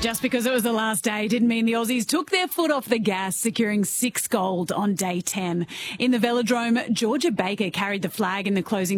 Just because it was the last day didn't mean the Aussies took their foot off the gas, securing 6 gold on day 10. In the velodrome, Georgia Baker carried the flag in the closing